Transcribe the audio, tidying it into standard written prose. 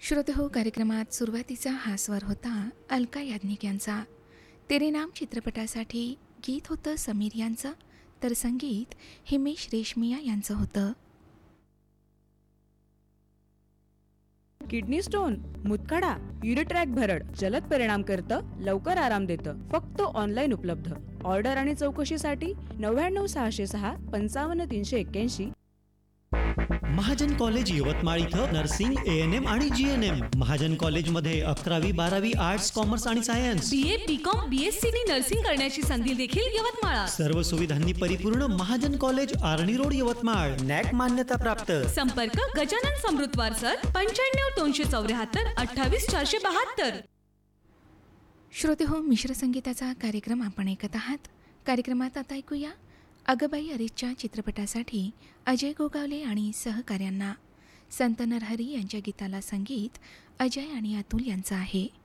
श्रोतेहो, कार्यक्रमात सुरुवातीचा हा स्वर होता अलका याज्ञिक यांचा. तेरे नाम चित्रपटासाठी गीत होतं समीर यांचं, तर संगीत हिमेश रेशमिया यांचं होतं. किडनी स्टोन, मूतखडा, युरिट्रॅक भरड जलद परिणाम करतं, लवकर आराम देतं. फक्त ऑनलाईन उपलब्ध. ऑर्डर आणि चौकशीसाठी 99 606 55 381. महाजन कॉलेज यवतमाळ इथं नर्सिंग, ANM आणि GNM. महाजन कॉलेजमध्ये 11वी 12वी आर्ट्स, कॉमर्स आणि सायन्स, BA, BCom, BSc नी नर्सिंग करण्याची संधी देखील यवतमाळात. सर्व सुविधांनी परिपूर्ण महाजन कॉलेज, आर्णी रोड, यवतमाळ. नॅक मान्यता प्राप्त. संपर्क गजानन समृद्धवार सर 95 274 28 472. श्रोतेहो, मिश्र संगीताचा कार्यक्रम आपण ऐकत आहात. कार्यक्रमात आता ऐकूया अगबाई अरेच्या चित्रपटासाठी अजय गोगावले आणि सहकाऱ्यांना. संत नरहरी यांच्या गीताला संगीत अजय आणि अतुल यांचं आहे.